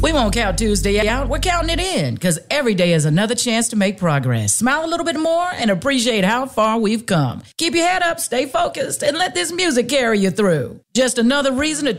We won't count Tuesday out. We're counting it in because every day is another chance to make progress. Smile a little bit more and appreciate how far we've come. Keep your head up, stay focused, and let this music carry you through. Just another reason to